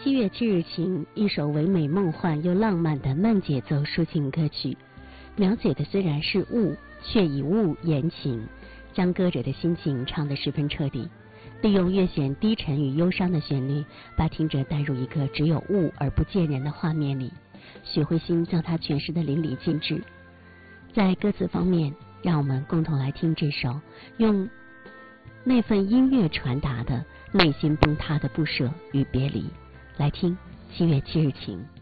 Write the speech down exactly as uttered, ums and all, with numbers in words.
七月七日晴，一首唯美梦幻又浪漫的慢节奏抒情歌曲，描写的虽然是雾，却以雾言情，将歌者的心情唱得十分彻底。利用略显低沉与忧伤的旋律，把听者带入一个只有雾而不见人的画面里。许慧欣将它诠释得淋漓尽致。在歌词方面，让我们共同来听这首用那份音乐传达的内心崩塌的不舍与别离。来听七月七日晴。